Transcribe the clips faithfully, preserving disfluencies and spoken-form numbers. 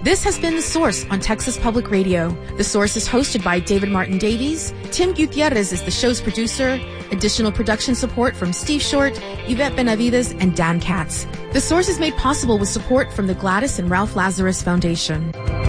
This has been The Source on Texas Public Radio. The Source is hosted by David Martin Davies. Tim Gutierrez is the show's producer. Additional production support from Steve Short, Yvette Benavides, and Dan Katz. The Source is made possible with support from the Gladys and Ralph Lazarus Foundation.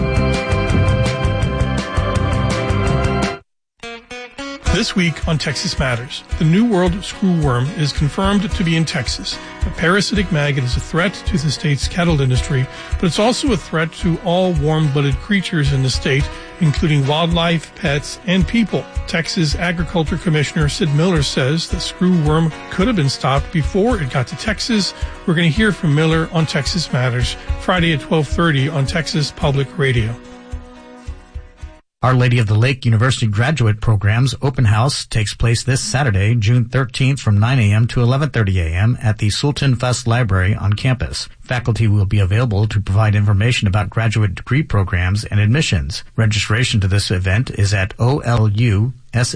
This week on Texas Matters, the New World screwworm is confirmed to be in Texas. A parasitic maggot is a threat to the state's cattle industry, but it's also a threat to all warm-blooded creatures in the state, including wildlife, pets, and people. Texas Agriculture Commissioner Sid Miller says the screwworm could have been stopped before it got to Texas. We're going to hear from Miller on Texas Matters, Friday at twelve thirty on Texas Public Radio. Our Lady of the Lake University Graduate Program's open house takes place this Saturday, June thirteenth from nine a.m. to eleven thirty a.m. at the Sultan Fuss Library on campus. Faculty will be available to provide information about graduate degree programs and admissions. Registration to this event is at olusa.edu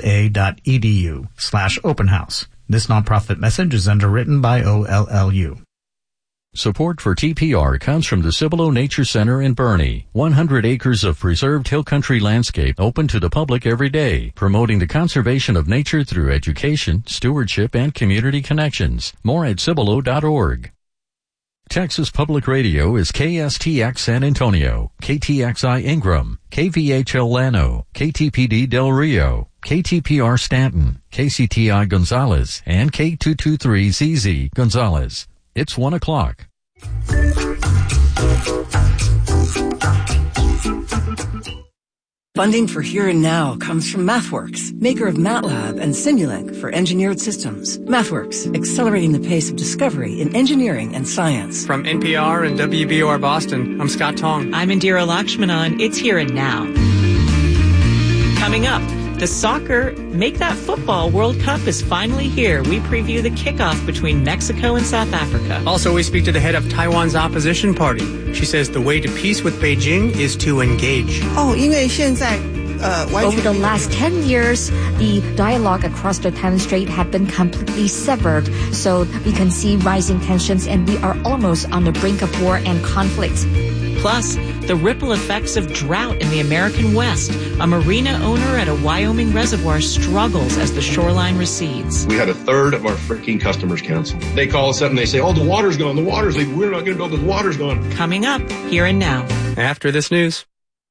slash open house. This nonprofit message is underwritten by O L L U. Support for T P R comes from the Cibolo Nature Center in Bernie. one hundred acres of preserved hill country landscape open to the public every day, promoting the conservation of nature through education, stewardship, and community connections. More at cibolo dot org. Texas Public Radio is K S T X San Antonio, K T X I Ingram, K V H L Llano, K T P D Del Rio, K T P R Stanton, K C T I Gonzales, and K two twenty-three Z Z Gonzales. It's one o'clock. Funding for Here and Now comes from MathWorks, maker of MATLAB and Simulink for engineered systems. MathWorks, accelerating the pace of discovery in engineering and science. From N P R and W B O R Boston, I'm Scott Tong. I'm Indira Lakshmanan. It's Here and Now. Coming up, the soccer Make That Football World Cup is finally here. We preview the kickoff between Mexico and South Africa. Also, we speak to the head of Taiwan's opposition party. She says the way to peace with Beijing is to engage. Oh, 因为现在 Uh, Over the last ten years, the dialogue across the Taiwan Strait had been completely severed, so we can see rising tensions and we are almost on the brink of war and conflict. Plus, the ripple effects of drought in the American West. A marina owner at a Wyoming reservoir struggles as the shoreline recedes. We had a third of our freaking customers cancel. They call us up and they say, oh, the water's gone, the water's leaving. We're not going to build, the water's gone. Coming up, Here and Now. After this news.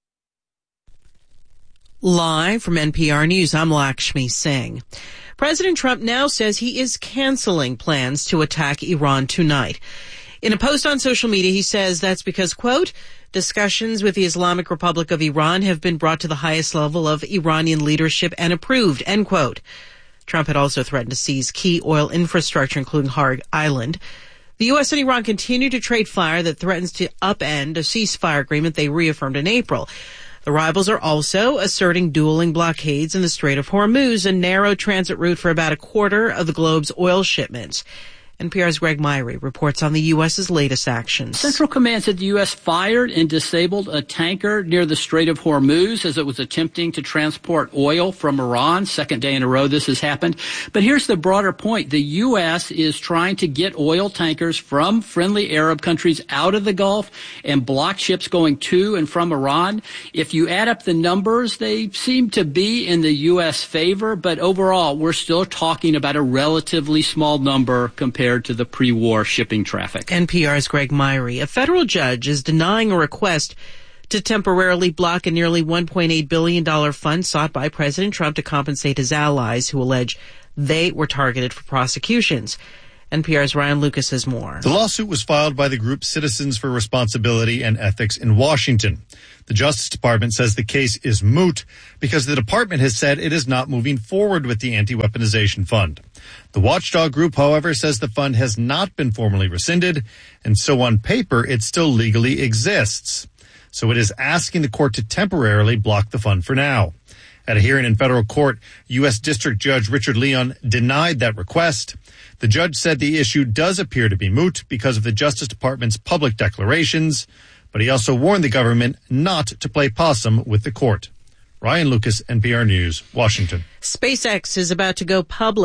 Live from N P R News, I'm Lakshmi Singh. President Trump now says he is canceling plans to attack Iran tonight. In a post on social media, he says that's because, quote, discussions with the Islamic Republic of Iran have been brought to the highest level of Iranian leadership and approved, end quote. Trump had also threatened to seize key oil infrastructure, including Har Island. The U S and Iran continue to trade fire that threatens to upend a ceasefire agreement they reaffirmed in April. The rivals are also asserting dueling blockades in the Strait of Hormuz, a narrow transit route for about a quarter of the globe's oil shipments. N P R's Greg Myrie reports on the U S's latest actions. Central Command said the U S fired and disabled a tanker near the Strait of Hormuz as it was attempting to transport oil from Iran. Second day in a row this has happened. But here's the broader point. The U S is trying to get oil tankers from friendly Arab countries out of the Gulf and block ships going to and from Iran. If you add up the numbers, they seem to be in the U S favor. But overall, we're still talking about a relatively small number compared to the pre-war shipping traffic. N P R's Greg Myrie. A federal judge is denying a request to temporarily block a nearly one point eight billion dollars fund sought by President Trump to compensate his allies who allege they were targeted for prosecutions. N P R's Ryan Lucas has more. The lawsuit was filed by the group Citizens for Responsibility and Ethics in Washington. The Justice Department says the case is moot because the department has said it is not moving forward with the anti-weaponization fund. The watchdog group, however, says the fund has not been formally rescinded, and so on paper it still legally exists. So it is asking the court to temporarily block the fund for now. At a hearing in federal court, U S District Judge Richard Leon denied that request. The judge said the issue does appear to be moot because of the Justice Department's public declarations, but he also warned the government not to play possum with the court. Ryan Lucas, N P R News, Washington. SpaceX is about to go public.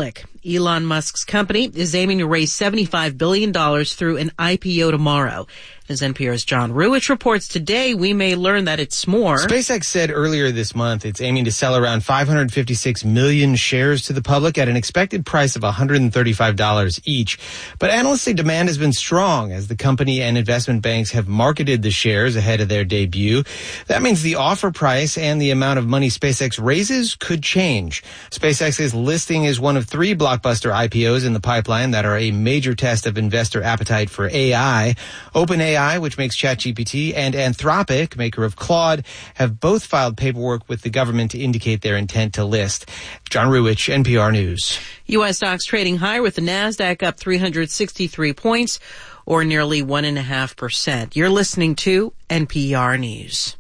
Elon Musk's company is aiming to raise seventy-five billion dollars through an I P O tomorrow. As N P R's John Ruwitch reports today, we may learn that it's more. SpaceX said earlier this month it's aiming to sell around five hundred fifty-six million shares to the public at an expected price of one hundred thirty-five dollars each. But analysts say demand has been strong as the company and investment banks have marketed the shares ahead of their debut. That means the offer price and the amount of money SpaceX raises could change. SpaceX's listing is one of three blockbuster I P Os in the pipeline that are a major test of investor appetite for A I. OpenAI, which makes ChatGPT, and Anthropic, maker of Claude, have both filed paperwork with the government to indicate their intent to list. John Ruwitch, N P R News. U S stocks trading higher with the NASDAQ up three hundred sixty-three points, or nearly one point five percent. You're listening to N P R News.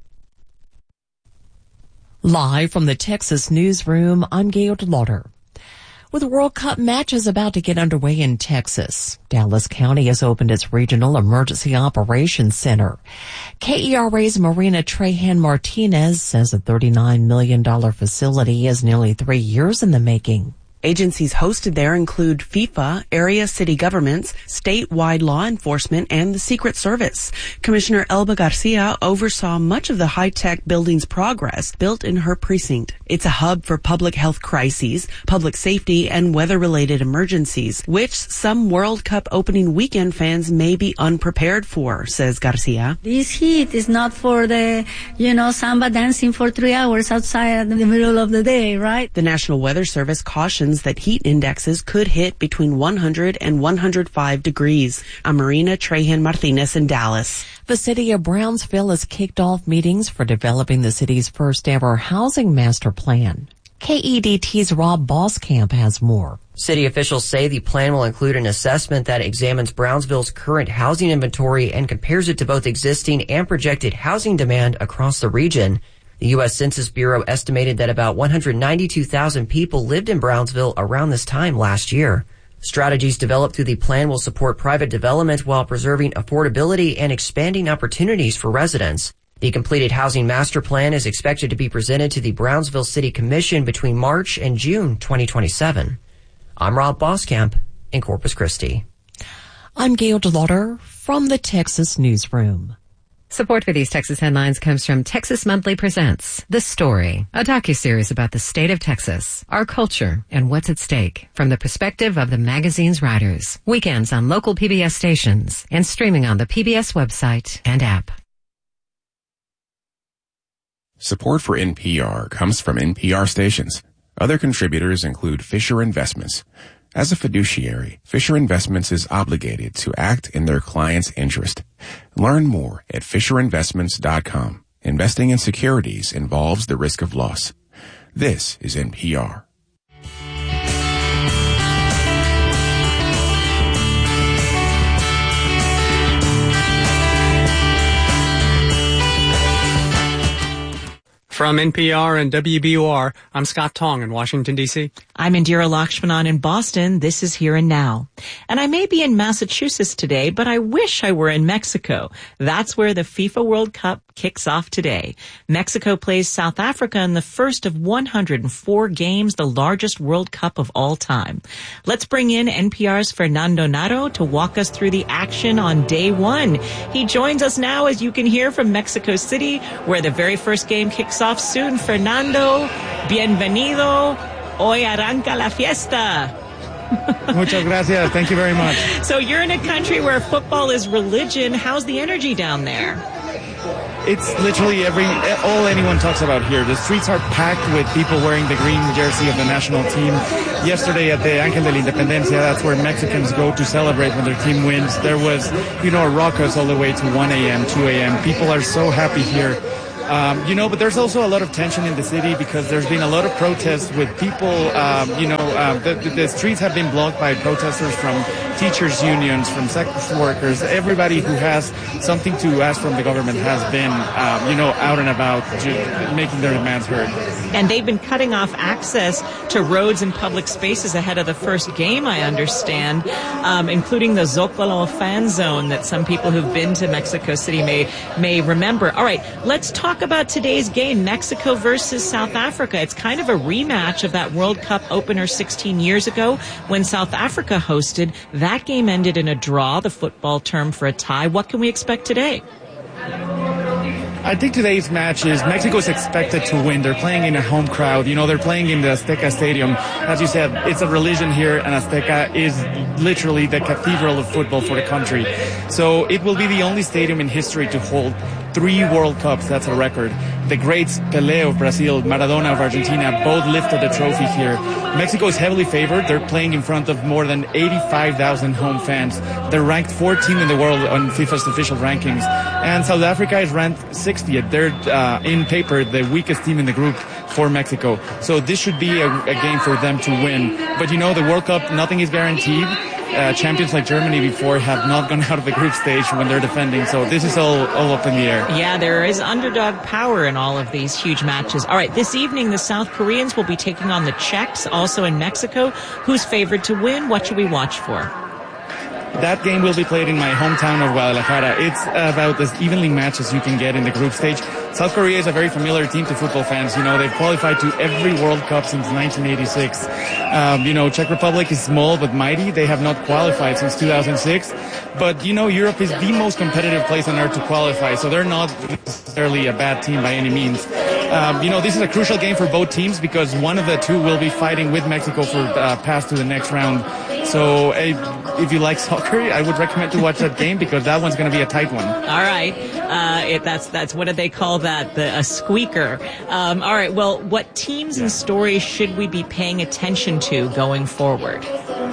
Live from the Texas newsroom, I'm Gail DeLauder. With World Cup matches about to get underway in Texas, Dallas County has opened its Regional Emergency Operations Center. K E R A's Marina Trahan Martinez says the thirty-nine million dollars facility is nearly three years in the making. Agencies hosted there include FIFA, area city governments, statewide law enforcement, and the Secret Service. Commissioner Elba Garcia oversaw much of the high-tech building's progress built in her precinct. It's a hub for public health crises, public safety, and weather-related emergencies, which some World Cup opening weekend fans may be unprepared for, says Garcia. This heat is not for the, you know, samba dancing for three hours outside in the middle of the day, right? The National Weather Service cautions that heat indexes could hit between one hundred and one hundred five degrees. I'm Marina Trahan Martinez in Dallas. The city of Brownsville has kicked off meetings for developing the city's first ever housing master plan. K E D T's Rob Boskamp has more. City officials say the plan will include an assessment that examines Brownsville's current housing inventory and compares it to both existing and projected housing demand across the region. The U S Census Bureau estimated that about one hundred ninety-two thousand people lived in Brownsville around this time last year. Strategies developed through the plan will support private development while preserving affordability and expanding opportunities for residents. The completed housing master plan is expected to be presented to the Brownsville City Commission between March and June twenty twenty-seven. I'm Rob Boskamp in Corpus Christi. I'm Gail DeLauder from the Texas Newsroom. Support for these Texas headlines comes from Texas Monthly Presents The Story, a docuseries about the state of Texas, our culture, and what's at stake from the perspective of the magazine's writers. Weekends on local P B S stations and streaming on the P B S website and app. Support for N P R comes from N P R stations. Other contributors include Fisher Investments. As a fiduciary, Fisher Investments is obligated to act in their client's interest. Learn more at fisher investments dot com. Investing in securities involves the risk of loss. This is N P R. From N P R and W B U R, I'm Scott Tong in Washington, D C I'm Indira Lakshmanan in Boston. This is Here and Now. And I may be in Massachusetts today, but I wish I were in Mexico. That's where the FIFA World Cup kicks off today. Mexico plays South Africa in the first of one hundred four games, the largest World Cup of all time. Let's bring in N P R's Fernando Narro to walk us through the action on day one. He joins us now, as you can hear, from Mexico City, where the very first game kicks off soon. Fernando, bienvenido. Hoy arranca la fiesta. Muchas gracias. Thank you very much. So you're in a country where football is religion. How's the energy down there? It's literally every all anyone talks about here. The streets are packed with people wearing the green jersey of the national team. Yesterday at the Ángel de la Independencia, that's where Mexicans go to celebrate when their team wins. There was, you know, a ruckus all the way to one a.m., two a.m. People are so happy here. Um, you know, but there's also a lot of tension in the city because there's been a lot of protests with people, um, you know, uh, the, the streets have been blocked by protesters from teachers' unions, from sex workers, everybody who has something to ask from the government has been, um, you know, out and about making their demands heard. And they've been cutting off access to roads and public spaces ahead of the first game, I understand, um, including the Zocalo fan zone that some people who've been to Mexico City may may remember. All right, let's talk about today's game, Mexico versus South Africa. It's kind of a rematch of that World Cup opener sixteen years ago when South Africa hosted. That game ended in a draw, the football term for a tie. What can we expect today? I think today's match is Mexico's expected to win. They're playing in a home crowd. You know, they're playing in the Azteca Stadium. As you said, it's a religion here, and Azteca is literally the cathedral of football for the country. So it will be the only stadium in history to hold three World Cups. That's a record. The greats Pelé of Brazil, Maradona of Argentina, both lifted the trophy here. Mexico is heavily favored. They're playing in front of more than eighty-five thousand home fans. They're ranked fourteenth in the world on FIFA's official rankings. And South Africa is ranked sixtieth. They're, uh, in paper, the weakest team in the group for Mexico. So this should be a, a game for them to win. But you know, the World Cup, nothing is guaranteed. Uh, champions like Germany before have not gone out of the group stage when they're defending. So this is all, all up in the air. Yeah, there is underdog power in all of these huge matches. All right, this evening, the South Koreans will be taking on the Czechs, also in Mexico. Who's favored to win? What should we watch for? That game will be played in my hometown of Guadalajara. It's about as evenly matched as you can get in the group stage. South Korea is a very familiar team to football fans. You know, they've qualified to every World Cup since nineteen eighty-six. Um, you know, Czech Republic is small but mighty. They have not qualified since two thousand six. But, you know, Europe is the most competitive place on earth to qualify, so they're not necessarily a bad team by any means. Um, you know, this is a crucial game for both teams because one of the two will be fighting with Mexico for uh, pass to the next round. So uh, if you like soccer, I would recommend to watch that game because that one's going to be a tight one. All right. Uh, it, that's, that's, what do they call that? The, a squeaker. Um, all right. Well, what teams and stories should we be paying attention to going forward?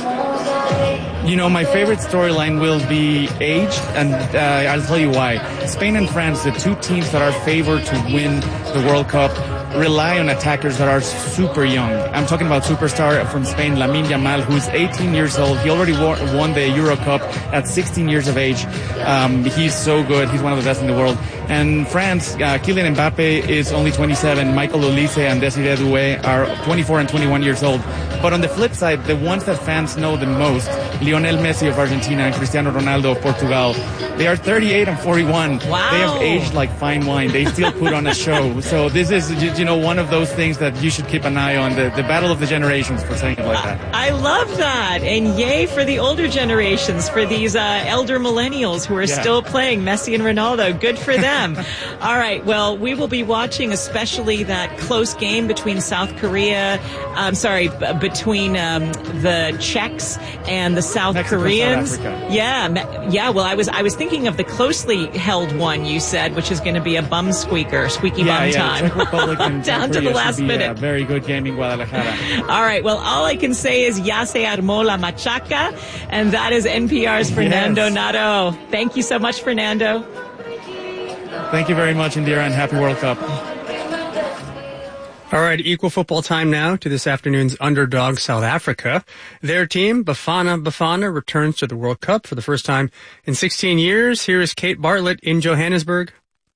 You know, my favorite storyline will be age, and uh, I'll tell you why. Spain and France, the two teams that are favored to win the World Cup, rely on attackers that are super young. I'm talking about superstar from Spain, Lamine Yamal, who's eighteen years old. He already won the Euro Cup at sixteen years of age. Um, he's so good. He's one of the best in the world. And France, uh, Kylian Mbappe is only twenty-seven. Michael Olise and Desiree Doué are twenty-four and twenty-one years old. But on the flip side, the ones that fans know the most, Lionel Messi of Argentina and Cristiano Ronaldo of Portugal, they are thirty-eight and forty-one. Wow. They have aged like fine wine. They still put on a show. So this is, you know, one of those things that you should keep an eye on, the, the battle of the generations, for saying it like that. I love that. And yay for the older generations, for these uh, elder millennials who are yeah. still playing Messi and Ronaldo. Good for them. All right. Well, we will be watching especially that close game between South Korea, I'm sorry, b- between um, the Czechs and the South Mexico, Koreans. South Africa. Yeah. Me- yeah. Well, I was I was thinking of the closely held one you said, which is going to be a bum squeaker, squeaky yeah, bum yeah, time. Czech Republic and Down to the last be minute. A very good game in Guadalajara. All right. Well, all I can say is ya se armó la machaca, and that is N P R's Fernando yes. Nato. Thank you so much, Fernando. Thank you very much, Indira, and happy World Cup. All right, equal football time now to this afternoon's underdog, South Africa. Their team, Bafana Bafana, returns to the World Cup for the first time in sixteen years. Here is Kate Bartlett in Johannesburg.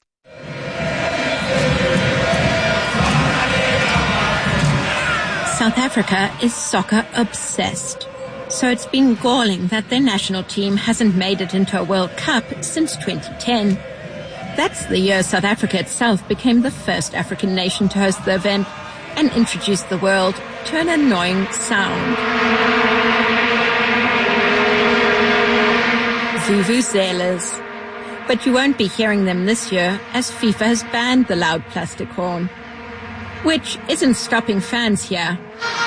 South Africa is soccer obsessed. So it's been galling that their national team hasn't made it into a World Cup since twenty ten. That's the year South Africa itself became the first African nation to host the event and introduced the world to an annoying sound. Vuvuzelas. But you won't be hearing them this year as FIFA has banned the loud plastic horn. Which isn't stopping fans here,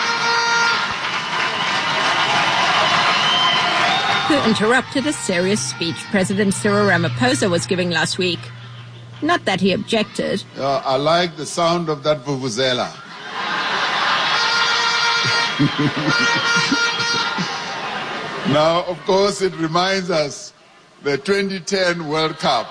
who interrupted a serious speech President Cyril Ramaphosa was giving last week. Not that he objected. Uh, I like the sound of that vuvuzela. Now, of course, it reminds us the twenty ten World Cup.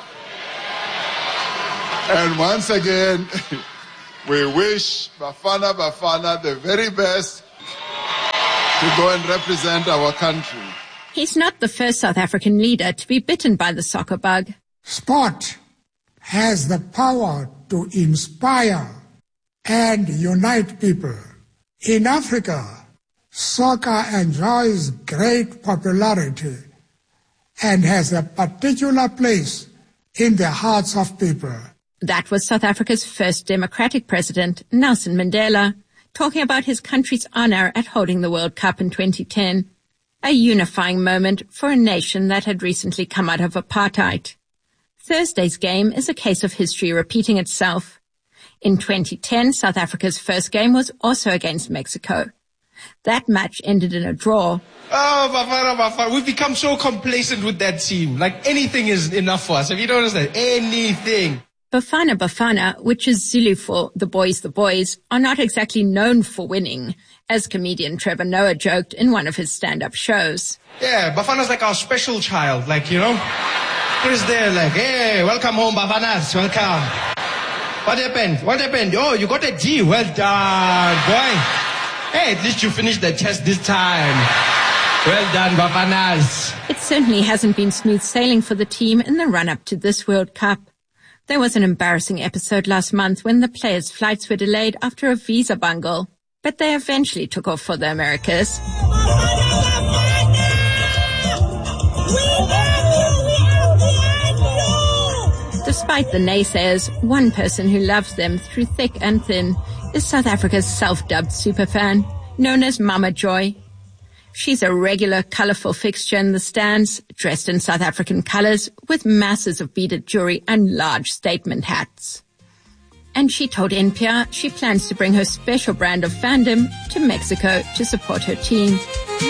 And once again, we wish Bafana Bafana the very best to go and represent our country. He's not the first South African leader to be bitten by the soccer bug. Sport has the power to inspire and unite people. In Africa, soccer enjoys great popularity and has a particular place in the hearts of people. That was South Africa's first democratic president, Nelson Mandela, talking about his country's honor at holding the World Cup in twenty ten, a unifying moment for a nation that had recently come out of apartheid. Thursday's game is a case of history repeating itself. In twenty ten, South Africa's first game was also against Mexico. That match ended in a draw. Oh, Bafana, Bafana. We've become so complacent with that team. Like, anything is enough for us. Have you noticed that? Anything. Bafana Bafana, which is Zulu for the boys the boys, are not exactly known for winning, as comedian Trevor Noah joked in one of his stand-up shows. Yeah, Bafana's like our special child. Like, you know, he's there like, hey, welcome home, Bafanas. Welcome. What happened? What happened? Oh, you got a G. Well done, boy. Hey, at least you finished the test this time. Well done, Bafanas. It certainly hasn't been smooth sailing for the team in the run-up to this World Cup. There was an embarrassing episode last month when the players' flights were delayed after a visa bungle, but they eventually took off for the Americas. Despite the naysayers, one person who loves them through thick and thin is South Africa's self-dubbed superfan, known as Mama Joy. She's a regular, colourful fixture in the stands, dressed in South African colours, with masses of beaded jewellery and large statement hats. And she told N P R she plans to bring her special brand of fandom to Mexico to support her team.